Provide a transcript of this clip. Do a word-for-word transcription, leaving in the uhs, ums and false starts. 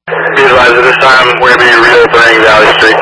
Be advised at this time, we're going to be reopening Valley Street.